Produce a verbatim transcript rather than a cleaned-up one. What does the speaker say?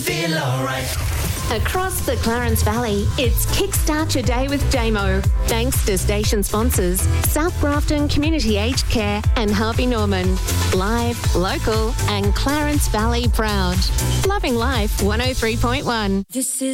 Feel alright. Across the Clarence Valley, it's Kickstart Your Day with Damo. Thanks to station sponsors South Grafton Community Aged Care and Harvey Norman. Live, local and Clarence Valley proud. Loving Life one oh three point one. This is